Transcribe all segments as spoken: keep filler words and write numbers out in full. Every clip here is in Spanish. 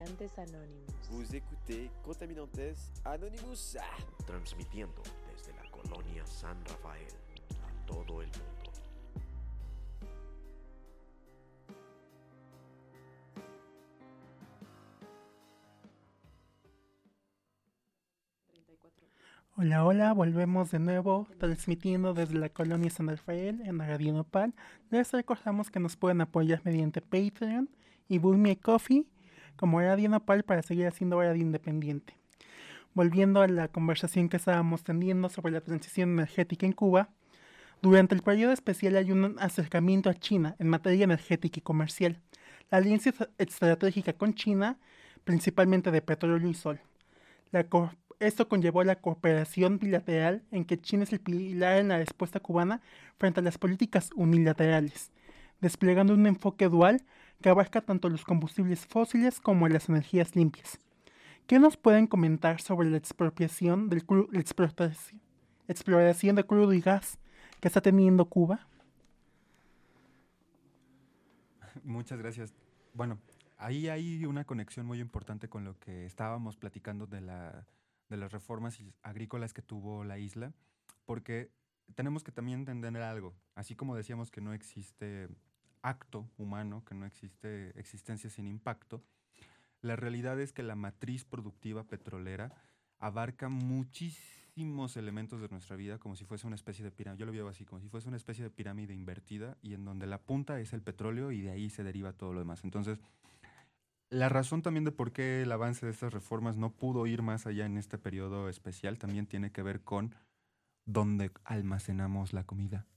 Contaminantes Anónimos. Vous écoutez Contaminantes Anonymous. Ah. Transmitiendo desde la colonia San Rafael a todo el mundo. Hola, hola, volvemos de nuevo transmitiendo desde la colonia San Rafael en Radio Nopal. Les recordamos que nos pueden apoyar mediante Patreon y Buy Me a Coffee como Radio Nopal para seguir haciendo radio independiente. Volviendo a la conversación que estábamos teniendo sobre la transición energética en Cuba, durante el periodo especial hay un acercamiento a China en materia energética y comercial. La alianza estratégica con China, principalmente de petróleo y sol. La co- Esto conllevó la cooperación bilateral en que China es el pilar en la respuesta cubana frente a las políticas unilaterales, desplegando un enfoque dual que abarca tanto los combustibles fósiles como las energías limpias. ¿Qué nos pueden comentar sobre la expropiación del cru- la explotación, exploración de crudo y gas que está teniendo Cuba? Muchas gracias. Bueno, ahí hay una conexión muy importante con lo que estábamos platicando de la de las reformas agrícolas que tuvo la isla, porque tenemos que también entender algo, así como decíamos que no existe acto humano, que no existe existencia sin impacto, la realidad es que la matriz productiva petrolera abarca muchísimos elementos de nuestra vida como si fuese una especie de pirámide, yo lo veo así, como si fuese una especie de pirámide invertida y en donde la punta es el petróleo y de ahí se deriva todo lo demás. Entonces, la razón también de por qué el avance de estas reformas no pudo ir más allá en este periodo especial también tiene que ver con dónde almacenamos la comida.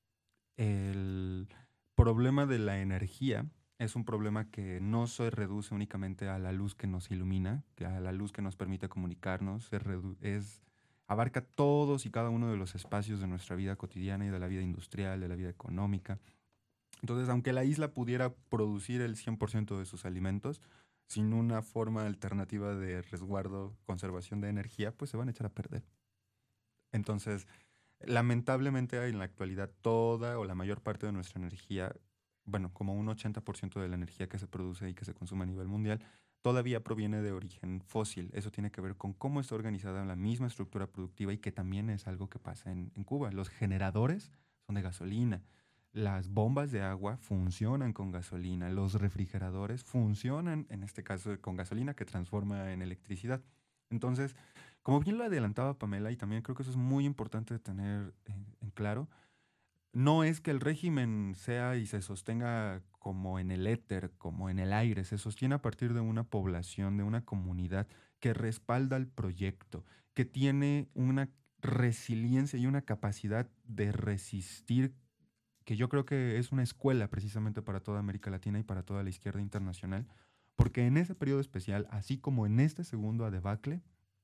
El problema de la energía es un problema que no se reduce únicamente a la luz que nos ilumina, que a la luz que nos permite comunicarnos, se redu- es, abarca todos y cada uno de los espacios de nuestra vida cotidiana y de la vida industrial, de la vida económica. Entonces, aunque la isla pudiera producir el cien por ciento de sus alimentos, sin una forma alternativa de resguardo, conservación de energía, pues se van a echar a perder. Entonces, lamentablemente en la actualidad toda o la mayor parte de nuestra energía, bueno, como un ochenta por ciento de la energía que se produce y que se consume a nivel mundial, todavía proviene de origen fósil. Eso tiene que ver con cómo está organizada la misma estructura productiva y que también es algo que pasa en, en Cuba. Los generadores son de gasolina. Las bombas de agua funcionan con gasolina, los refrigeradores funcionan, en este caso, con gasolina que transforma en electricidad. Entonces, como bien lo adelantaba Pamela, y también creo que eso es muy importante de tener en, en claro, no es que el régimen sea y se sostenga como en el éter, como en el aire, se sostiene a partir de una población, de una comunidad que respalda el proyecto, que tiene una resiliencia y una capacidad de resistir que yo creo que es una escuela precisamente para toda América Latina y para toda la izquierda internacional, porque en ese periodo especial, así como en este segundo debacle,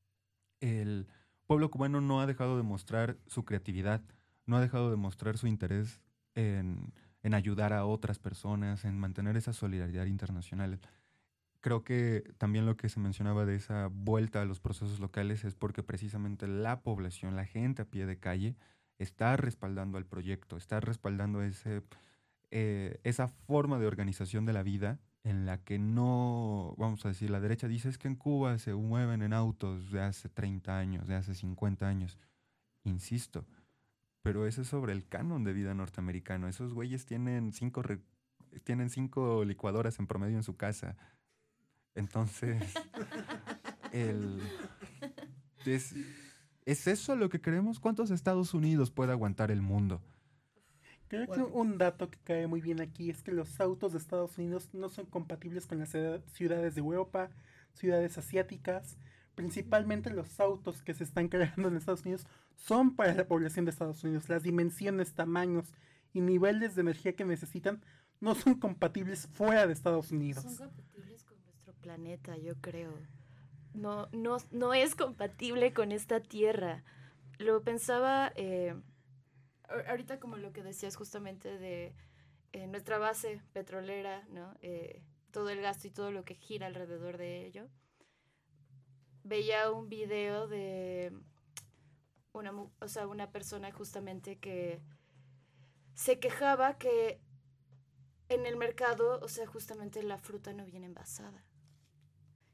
el pueblo cubano no ha dejado de mostrar su creatividad, no ha dejado de mostrar su interés en, en ayudar a otras personas, en mantener esa solidaridad internacional. Creo que también lo que se mencionaba de esa vuelta a los procesos locales es porque precisamente la población, la gente a pie de calle, está respaldando al proyecto, está respaldando ese, eh, esa forma de organización de la vida en la que no, vamos a decir, la derecha dice es que en Cuba se mueven en autos de hace treinta años, de hace cincuenta años. Insisto, pero eso es sobre el canon de vida norteamericano. Esos güeyes tienen cinco, re- tienen cinco licuadoras en promedio en su casa. Entonces, el, es, ¿es eso lo que queremos? ¿Cuántos Estados Unidos puede aguantar el mundo? Creo que un dato que cae muy bien aquí es que los autos de Estados Unidos no son compatibles con las ciudad- ciudades de Europa, ciudades asiáticas. Principalmente los autos que se están creando en Estados Unidos son para la población de Estados Unidos. Las dimensiones, tamaños y niveles de energía que necesitan no son compatibles fuera de Estados Unidos. Son compatibles con nuestro planeta, yo creo. No, no, no es compatible con esta tierra. Lo pensaba eh, ahorita como lo que decías justamente de eh, nuestra base petrolera, ¿no? Eh, todo el gasto y todo lo que gira alrededor de ello. Veía un video de una, o sea, una persona justamente que se quejaba que en el mercado, o sea, justamente la fruta no viene envasada.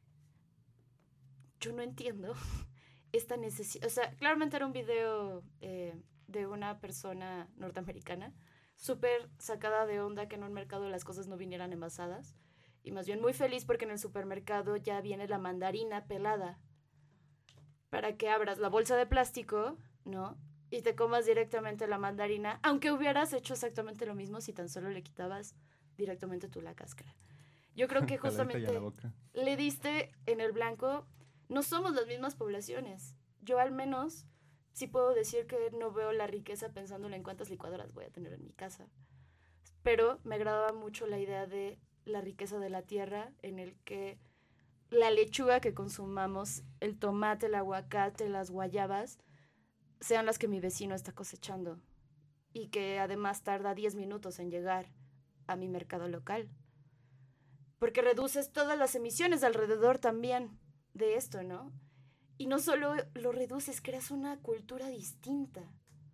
yo no entiendo esta necesidad. O sea, claramente era un video eh, de una persona norteamericana, súper sacada de onda que en un mercado las cosas no vinieran envasadas, y más bien muy feliz porque en el supermercado ya viene la mandarina pelada para que abras la bolsa de plástico, ¿no? Y te comas directamente la mandarina, aunque hubieras hecho exactamente lo mismo si tan solo le quitabas directamente tú la cáscara. Yo creo que justamente le diste en el blanco. No somos las mismas poblaciones. Yo al menos sí puedo decir que no veo la riqueza pensándole en cuántas licuadoras voy a tener en mi casa. Pero me agradaba mucho la idea de la riqueza de la tierra, en el que la lechuga que consumamos, el tomate, el aguacate, las guayabas, sean las que mi vecino está cosechando y que además tarda diez minutos en llegar a mi mercado local. Porque reduces todas las emisiones alrededor también de esto, ¿no? Y no solo lo reduces, creas una cultura distinta.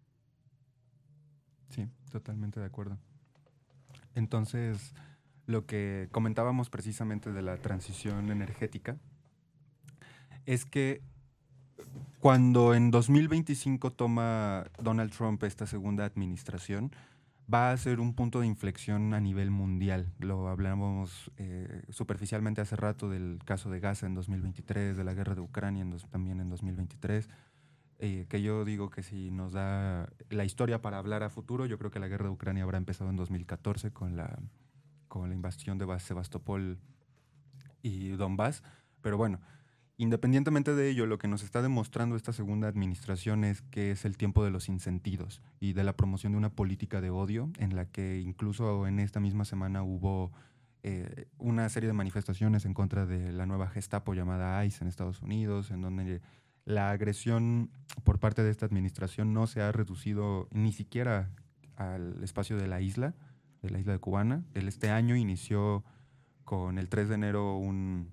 Sí, totalmente de acuerdo. Entonces, lo que comentábamos precisamente de la transición energética es que cuando en dos mil veinticinco toma Donald Trump esta segunda administración, va a ser un punto de inflexión a nivel mundial. Lo hablábamos eh, superficialmente hace rato del caso de Gaza en dos mil veintitrés, de la guerra de Ucrania en dos, también en dos mil veintitrés, eh, que yo digo que si nos da la historia para hablar a futuro, yo creo que la guerra de Ucrania habrá empezado en dos mil catorce con la, con la invasión de Sebastopol y Donbass, pero bueno, independientemente de ello, lo que nos está demostrando esta segunda administración es que es el tiempo de los sinsentidos y de la promoción de una política de odio, en la que incluso en esta misma semana hubo eh, una serie de manifestaciones en contra de la nueva Gestapo llamada ICE en Estados Unidos, en donde la agresión por parte de esta administración no se ha reducido ni siquiera al espacio de la isla, de la isla de Cubana. Este año inició con el tres de enero un...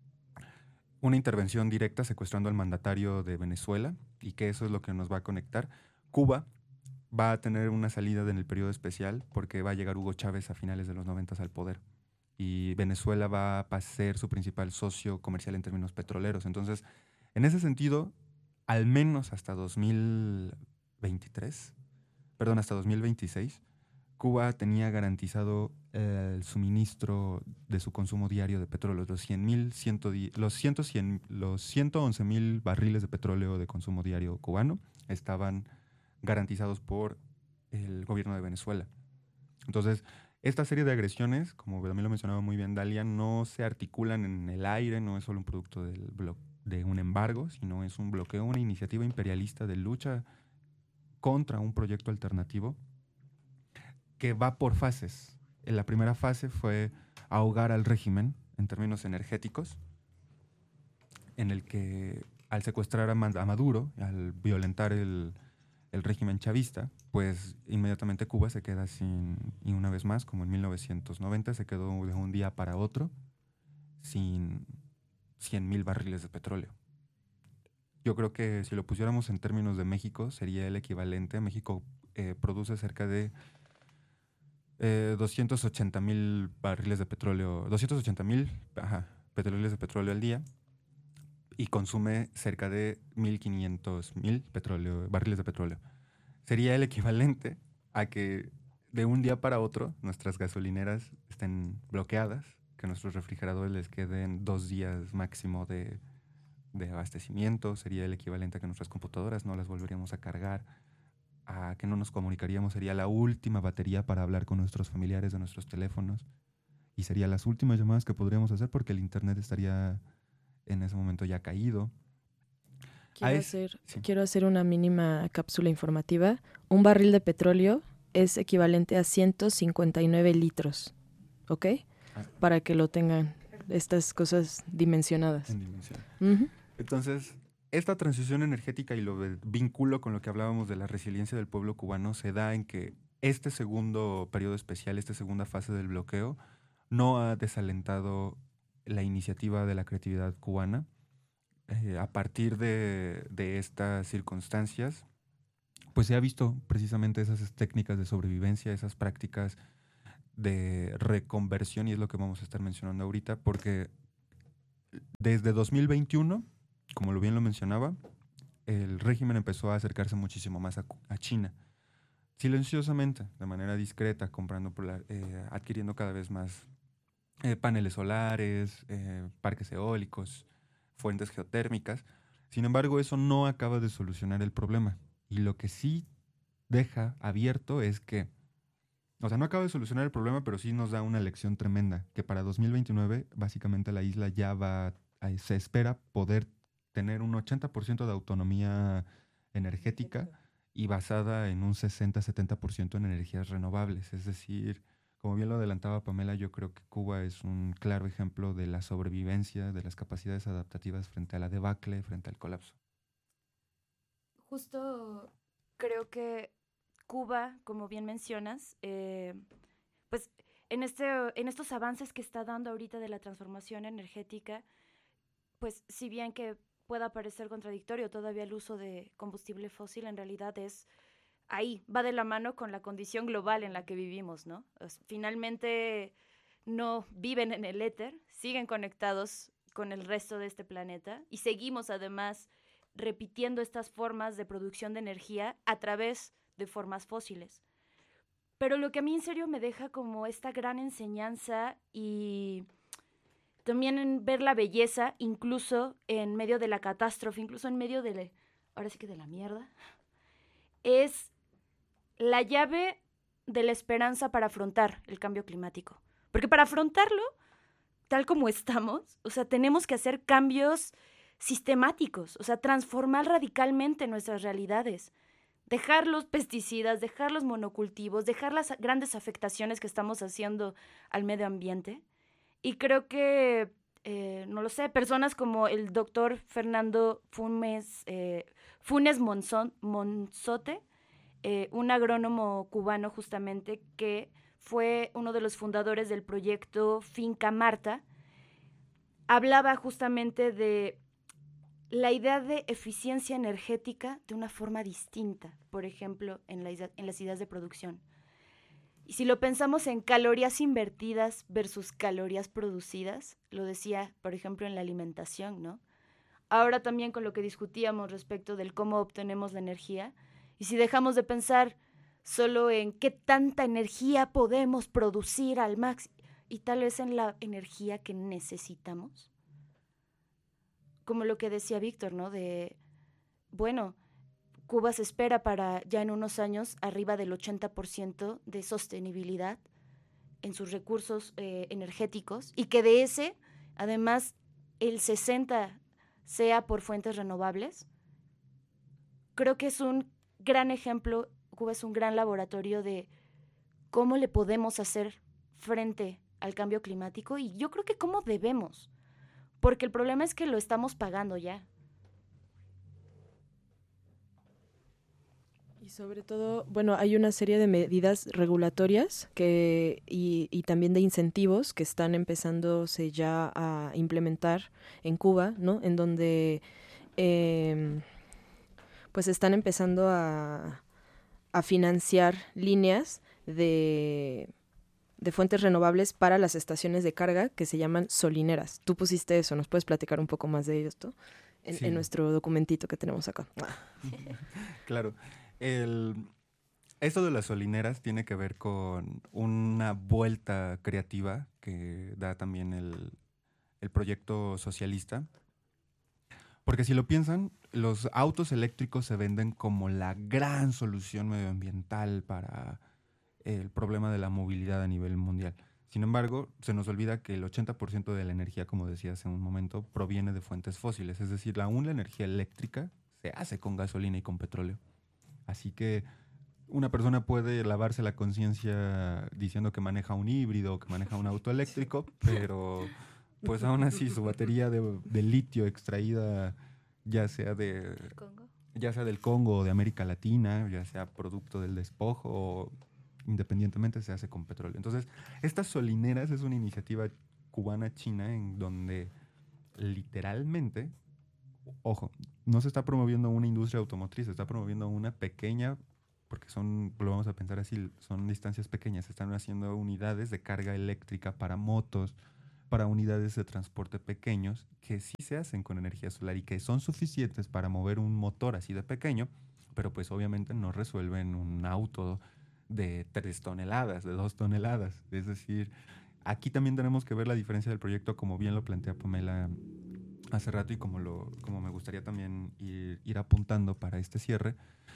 una intervención directa secuestrando al mandatario de Venezuela, y que eso es lo que nos va a conectar. Cuba va a tener una salida en el periodo especial porque va a llegar Hugo Chávez a finales de los noventas al poder, y Venezuela va a ser su principal socio comercial en términos petroleros. Entonces, en ese sentido, al menos hasta dos mil veintitrés, perdón, hasta dos mil veintiséis, Cuba tenía garantizado el suministro de su consumo diario de petróleo, los cien mil, los, cien, los ciento once mil barriles de petróleo de consumo diario cubano estaban garantizados por el gobierno de Venezuela. Entonces, esta serie de agresiones, como también lo mencionaba muy bien Dalia, no se articulan en el aire, no es solo un producto del blo- de un embargo, sino es un bloqueo, una iniciativa imperialista de lucha contra un proyecto alternativo que va por fases. En la primera fase fue ahogar al régimen en términos energéticos, en el que al secuestrar a Maduro, al violentar el, el régimen chavista, pues inmediatamente Cuba se queda sin, y una vez más, como en mil novecientos noventa, se quedó de un día para otro sin cien mil barriles de petróleo. Yo creo que si lo pusiéramos en términos de México, sería el equivalente. México eh, produce cerca de Eh, doscientos ochenta mil barriles de petróleo, doscientos ochenta mil petróleos de petróleo al día, y consume cerca de mil quinientos mil barriles de petróleo. Sería el equivalente a que de un día para otro nuestras gasolineras estén bloqueadas, que nuestros refrigeradores les queden dos días máximo de, de abastecimiento. Sería el equivalente a que nuestras computadoras no las volveríamos a cargar, a que no nos comunicaríamos, sería la última batería para hablar con nuestros familiares de nuestros teléfonos, y serían las últimas llamadas que podríamos hacer porque el internet estaría en ese momento ya caído. Quiero, es, hacer, sí. quiero hacer una mínima cápsula informativa. Un barril de petróleo es equivalente a ciento cincuenta y nueve litros, ¿ok? Ah. Para que lo tengan estas cosas dimensionadas. En dimensión. Uh-huh. Entonces, esta transición energética, y lo vinculo con lo que hablábamos de la resiliencia del pueblo cubano, se da en que este segundo periodo especial, esta segunda fase del bloqueo, no ha desalentado la iniciativa de la creatividad cubana. Eh, a partir de, de estas circunstancias, pues se ha visto precisamente esas técnicas de sobrevivencia, esas prácticas de reconversión, y es lo que vamos a estar mencionando ahorita, porque desde dos mil veintiuno como lo bien lo mencionaba, el régimen empezó a acercarse muchísimo más a, a China, silenciosamente, de manera discreta, comprando, eh, adquiriendo cada vez más eh, paneles solares, eh, parques eólicos, fuentes geotérmicas. Sin embargo, eso no acaba de solucionar el problema. Y lo que sí deja abierto es que, o sea, no acaba de solucionar el problema, pero sí nos da una lección tremenda, que para dos mil veintinueve, básicamente la isla ya va, se espera poder tener un ochenta por ciento de autonomía energética y basada en un sesenta a setenta por ciento en energías renovables. Es decir, como bien lo adelantaba Pamela, yo creo que Cuba es un claro ejemplo de la sobrevivencia, de las capacidades adaptativas frente a la debacle, frente al colapso. Justo creo que Cuba, como bien mencionas, eh, pues en, este, en estos avances que está dando ahorita de la transformación energética, pues si bien que pueda parecer contradictorio todavía el uso de combustible fósil, en realidad es ahí, va de la mano con la condición global en la que vivimos, ¿no? Pues, finalmente no viven en el éter, siguen conectados con el resto de este planeta y seguimos además repitiendo estas formas de producción de energía a través de formas fósiles. Pero lo que a mí en serio me deja como esta gran enseñanza y también en ver la belleza, incluso en medio de la catástrofe, incluso en medio de, la, ahora sí que de la mierda, es la llave de la esperanza para afrontar el cambio climático. Porque para afrontarlo, tal como estamos, o sea, tenemos que hacer cambios sistemáticos, o sea, transformar radicalmente nuestras realidades, dejar los pesticidas, dejar los monocultivos, dejar las grandes afectaciones que estamos haciendo al medio ambiente. Y creo que, eh, no lo sé, personas como el doctor Fernando Funes, eh, Funes Monzón, Monzote, eh, un agrónomo cubano justamente que fue uno de los fundadores del proyecto Finca Marta, hablaba justamente de la idea de eficiencia energética de una forma distinta, por ejemplo, en, la, en las ideas de producción. Y si lo pensamos en calorías invertidas versus calorías producidas, lo decía, por ejemplo, en la alimentación, ¿no? Ahora también con lo que discutíamos respecto del cómo obtenemos la energía, y si dejamos de pensar solo en qué tanta energía podemos producir al máximo, y tal vez en la energía que necesitamos, como lo que decía Víctor, ¿no? De, bueno, Cuba se espera para ya en unos años arriba del ochenta por ciento de sostenibilidad en sus recursos eh, energéticos y que de ese, además, el sesenta por ciento sea por fuentes renovables. Creo que es un gran ejemplo, Cuba es un gran laboratorio de cómo le podemos hacer frente al cambio climático y yo creo que cómo debemos, porque el problema es que lo estamos pagando ya. Y sobre todo, bueno, hay una serie de medidas regulatorias que y, y también de incentivos que están empezándose ya a implementar en Cuba, ¿no? En donde eh, pues están empezando a, a financiar líneas de, de fuentes renovables para las estaciones de carga que se llaman solineras. Tú pusiste eso, ¿nos puedes platicar un poco más de esto en, sí. en nuestro documentito que tenemos acá? Claro. El, esto de las solineras tiene que ver con una vuelta creativa que da también el, el proyecto socialista. Porque si lo piensan, los autos eléctricos se venden como la gran solución medioambiental para el problema de la movilidad a nivel mundial. Sin embargo, se nos olvida que el ochenta por ciento de la energía, como decía hace un momento, proviene de fuentes fósiles. Es decir, aún la energía eléctrica se hace con gasolina y con petróleo. Así que una persona puede lavarse la conciencia diciendo que maneja un híbrido o que maneja un auto eléctrico, pero pues aún así su batería de, de litio extraída ya sea de ¿Congo? ya sea del Congo o de América Latina, ya sea producto del despojo o independientemente se hace con petróleo. Entonces, estas solineras es una iniciativa cubana-china en donde literalmente, ojo, no se está promoviendo una industria automotriz, se está promoviendo una pequeña, porque son, lo vamos a pensar así, son distancias pequeñas, se están haciendo unidades de carga eléctrica para motos, para unidades de transporte pequeños que sí se hacen con energía solar y que son suficientes para mover un motor así de pequeño, pero pues obviamente no resuelven un auto de tres toneladas, de dos toneladas. Es decir, aquí también tenemos que ver la diferencia del proyecto, como bien lo plantea Pamela hace rato y como, lo, como me gustaría también ir, ir apuntando para este cierre.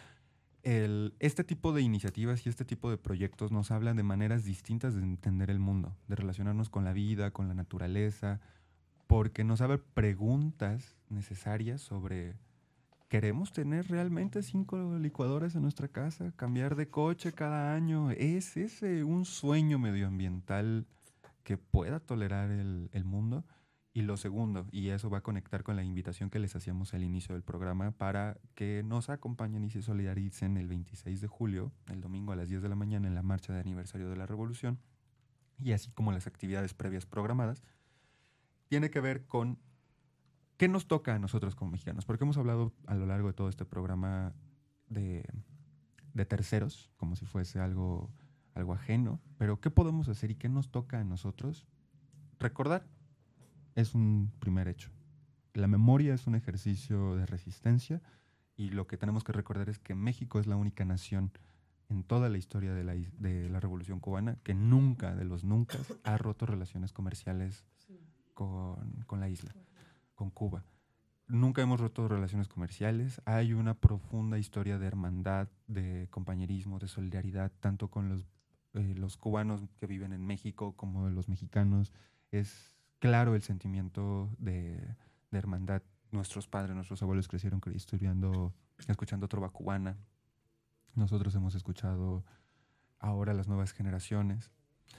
El, este tipo de iniciativas y este tipo de proyectos nos hablan de maneras distintas de entender el mundo, de relacionarnos con la vida, con la naturaleza, porque nos abre preguntas necesarias sobre: ¿queremos tener realmente cinco licuadoras en nuestra casa? ¿Cambiar de coche cada año? ¿Es ese un sueño medioambiental que pueda tolerar el, el mundo? Y lo segundo, y eso va a conectar con la invitación que les hacíamos al inicio del programa para que nos acompañen y se solidaricen el veintiséis de julio, el domingo a las diez de la mañana, en la marcha de aniversario de la Revolución, y así como las actividades previas programadas, tiene que ver con qué nos toca a nosotros como mexicanos, porque hemos hablado a lo largo de todo este programa de, de terceros, como si fuese algo, algo ajeno, pero ¿qué podemos hacer y qué nos toca a nosotros? Recordar es un primer hecho. La memoria es un ejercicio de resistencia y lo que tenemos que recordar es que México es la única nación en toda la historia de la, de la Revolución Cubana que nunca, de los nunca, ha roto relaciones comerciales con, con la isla, con Cuba. Nunca hemos roto relaciones comerciales. Hay una profunda historia de hermandad, de compañerismo, de solidaridad, tanto con los, eh, los cubanos que viven en México como los mexicanos. Es claro el sentimiento de, de hermandad. Nuestros padres, nuestros abuelos crecieron estudiando, escuchando trova cubana. Nosotros hemos escuchado ahora las nuevas generaciones.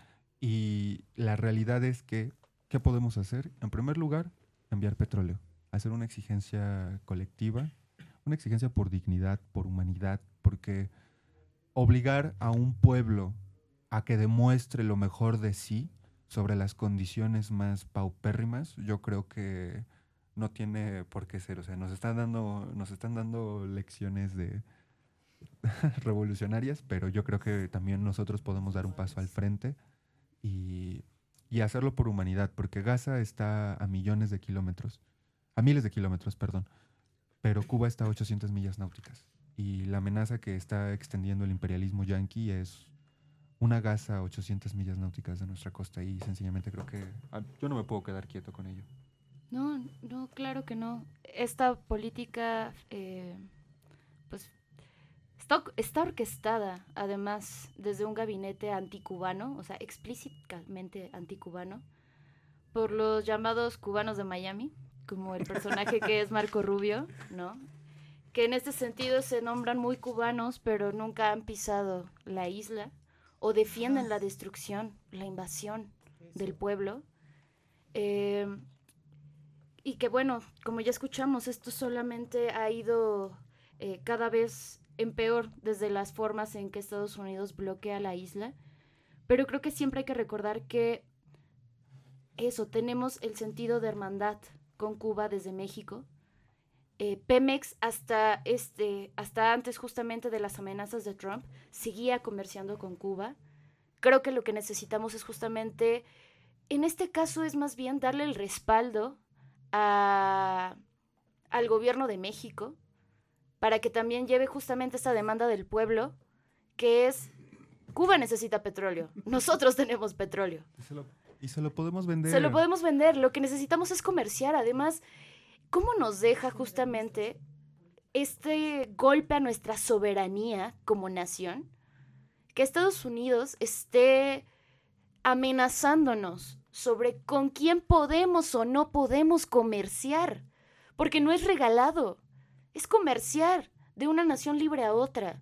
Y la realidad es que, ¿qué podemos hacer? En primer lugar, enviar petróleo. Hacer una exigencia colectiva, una exigencia por dignidad, por humanidad, porque obligar a un pueblo a que demuestre lo mejor de sí sobre las condiciones más paupérrimas, yo creo que no tiene por qué ser. O sea, nos están dando, nos están dando lecciones de revolucionarias, pero yo creo que también nosotros podemos dar un paso al frente y, y hacerlo por humanidad, porque Gaza está a millones de kilómetros, a miles de kilómetros, perdón, pero Cuba está a ochocientas millas náuticas y la amenaza que está extendiendo el imperialismo yanqui es una Gaza a ochocientas millas náuticas de nuestra costa y sencillamente creo que ah, yo no me puedo quedar quieto con ello. No, no, claro que no. Esta política, eh, pues, está, está orquestada, además, desde un gabinete anticubano, o sea, explícitamente anticubano, por los llamados cubanos de Miami, como el personaje que es Marco Rubio, ¿no? Que en este sentido se nombran muy cubanos, pero nunca han pisado la isla, o defienden la destrucción, la invasión del pueblo. Eh, y que bueno, como ya escuchamos, esto solamente ha ido eh, cada vez en peor desde las formas en que Estados Unidos bloquea la isla. Pero creo que siempre hay que recordar que eso, tenemos el sentido de hermandad con Cuba desde México. Eh, Pemex hasta, este, hasta antes justamente de las amenazas de Trump seguía comerciando con Cuba. Creo que lo que necesitamos es justamente, en este caso es más bien darle el respaldo a, al gobierno de México para que también lleve justamente esta demanda del pueblo, que es: Cuba necesita petróleo, nosotros tenemos petróleo. Y se lo, y se lo podemos vender. Se lo podemos vender, lo que necesitamos es comerciar. Además, ¿cómo nos deja justamente este golpe a nuestra soberanía como nación? Que Estados Unidos esté amenazándonos sobre con quién podemos o no podemos comerciar. Porque no es regalado, es comerciar de una nación libre a otra.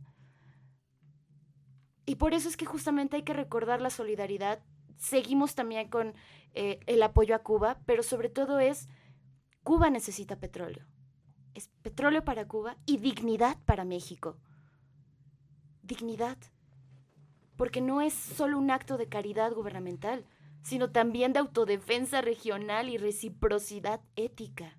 Y por eso es que justamente hay que recordar la solidaridad. Seguimos también con eh, el apoyo a Cuba, pero sobre todo es: Cuba necesita petróleo. Es petróleo para Cuba y dignidad para México. Dignidad. Porque no es solo un acto de caridad gubernamental, sino también de autodefensa regional y reciprocidad ética.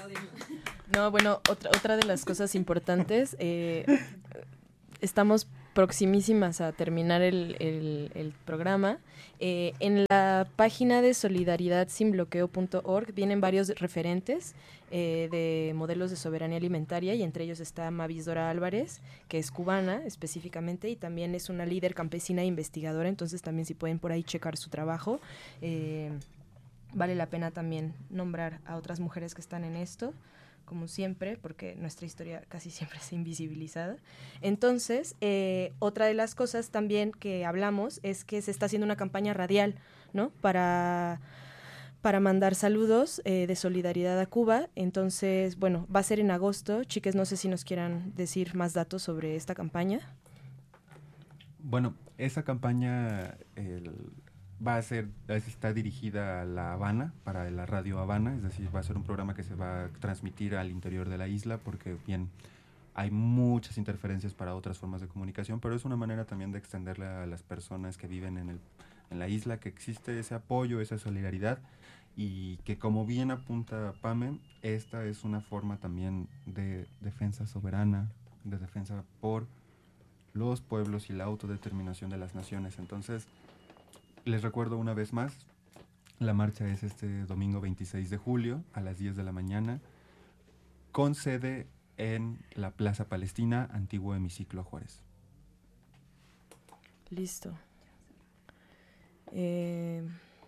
No, bueno, otra, otra de las cosas importantes, eh, estamos proximísimas a terminar el, el, el programa. Eh, en la página de solidaridad sin bloqueo punto org vienen varios referentes eh, de modelos de soberanía alimentaria, y entre ellos está Mavis Dora Álvarez, que es cubana específicamente, y también es una líder campesina e investigadora, entonces también si pueden por ahí checar su trabajo. Eh, vale la pena también nombrar a otras mujeres que están en esto, como siempre, porque nuestra historia casi siempre es invisibilizada. Entonces, eh, otra de las cosas también que hablamos es que se está haciendo una campaña radial, ¿no? Para, para mandar saludos eh, de solidaridad a Cuba. Entonces, bueno, va a ser en agosto. Chiques, no sé si nos quieran decir más datos sobre esta campaña. Bueno, esa campaña el, va a ser, está dirigida a La Habana, para la radio Habana, es decir, va a ser un programa que se va a transmitir al interior de la isla, porque bien, hay muchas interferencias para otras formas de comunicación, pero es una manera también de extenderle a las personas que viven en, el, en la isla que existe ese apoyo, esa solidaridad, y que, como bien apunta Pame, esta es una forma también de defensa soberana, de defensa por los pueblos y la autodeterminación de las naciones. Entonces, les recuerdo una vez más, la marcha es este domingo veintiséis de julio a las diez de la mañana, con sede en la Plaza Palestina, antiguo hemiciclo Juárez. Listo. Eh,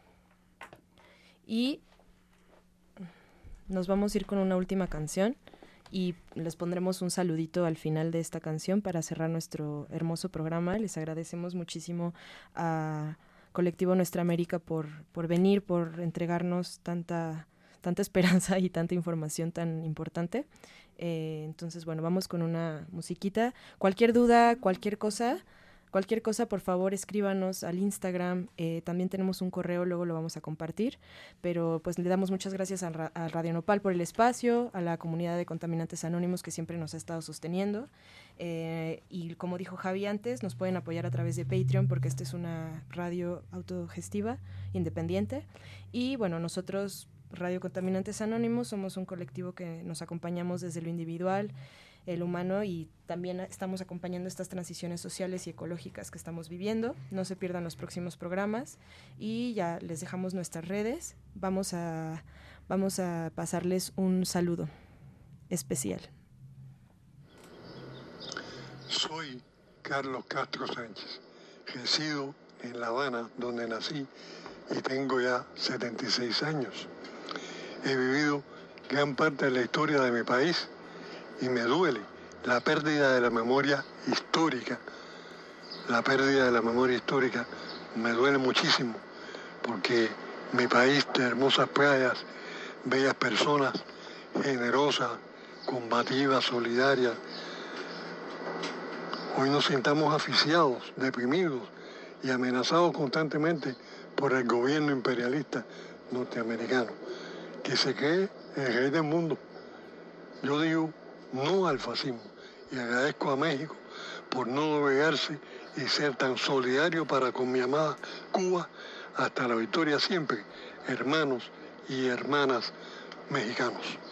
y nos vamos a ir con una última canción, y les pondremos un saludito al final de esta canción para cerrar nuestro hermoso programa. Les agradecemos muchísimo a Colectivo Nuestra América por, por venir, por entregarnos tanta, tanta esperanza y tanta información tan importante. Eh, entonces, bueno, vamos con una musiquita. Cualquier duda, cualquier cosa, cualquier cosa, por favor, escríbanos al Instagram. Eh, también tenemos un correo, luego lo vamos a compartir. Pero pues le damos muchas gracias a, a Radio Nopal por el espacio, a la comunidad de Contaminantes Anónimos que siempre nos ha estado sosteniendo. Eh, y como dijo Javi antes, nos pueden apoyar a través de Patreon, porque esta es una radio autogestiva, independiente. Y bueno, nosotros, Radio Contaminantes Anónimos, somos un colectivo que nos acompañamos desde lo individual, el humano, y también estamos acompañando estas transiciones sociales y ecológicas que estamos viviendo. No se pierdan los próximos programas, y ya les dejamos nuestras redes. Vamos a, vamos a pasarles un saludo especial. Soy Carlos Castro Sánchez, resido en La Habana, donde nací, y tengo ya setenta y seis años. He vivido gran parte de la historia de mi país y me duele la pérdida de la memoria histórica. La pérdida de la memoria histórica me duele muchísimo, porque mi país de hermosas playas, bellas personas, generosas, combativas, solidarias, hoy nos sintamos asfixiados, deprimidos y amenazados constantemente por el gobierno imperialista norteamericano, que se cree el rey del mundo. Yo digo no al fascismo, y agradezco a México por no doblegarse y ser tan solidario para con mi amada Cuba hasta la victoria siempre, hermanos y hermanas mexicanos.